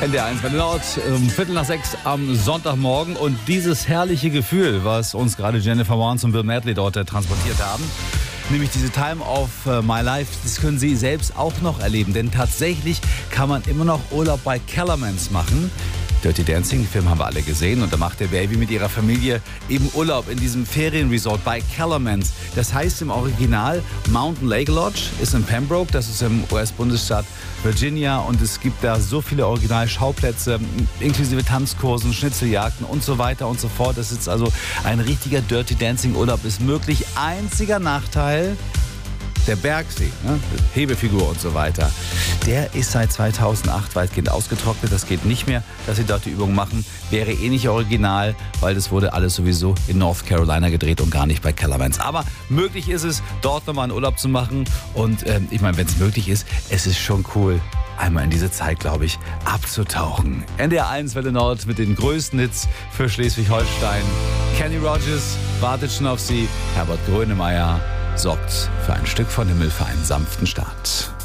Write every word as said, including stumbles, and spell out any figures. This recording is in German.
N D R eins bei Nord, um Viertel nach sechs am Sonntagmorgen. Und dieses herrliche Gefühl, was uns gerade Jennifer Warnes und Bill Medley dort äh, transportiert haben, nämlich diese Time of uh, My Life, das können Sie selbst auch noch erleben. Denn tatsächlich kann man immer noch Urlaub bei Kellermans machen. Dirty Dancing, den Film haben wir alle gesehen. Und da macht der Baby mit ihrer Familie eben Urlaub in diesem Ferienresort bei Kellermans. Das heißt im Original Mountain Lake Lodge, ist in Pembroke, das ist im U S-Bundesstaat Virginia. Und es gibt da so viele Originalschauplätze, inklusive Tanzkursen, Schnitzeljagden und so weiter und so fort. Das ist also ein richtiger Dirty Dancing Urlaub, ist möglich. Einziger Nachteil: der Bergsee, ne? Hebefigur und so weiter, der ist seit zweitausendacht weitgehend ausgetrocknet. Das geht nicht mehr, dass sie dort die Übung machen. Wäre eh nicht original, weil das wurde alles sowieso in North Carolina gedreht und gar nicht bei Kellermans. Aber möglich ist es, dort nochmal einen Urlaub zu machen. Und ähm, ich meine, wenn es möglich ist, es ist schon cool, einmal in diese Zeit, glaube ich, abzutauchen. N D R eins Welle Nord mit den größten Hits für Schleswig-Holstein. Kenny Rogers wartet schon auf Sie. Herbert Grönemeyer sorgt für ein Stück von Himmel für einen sanften Start.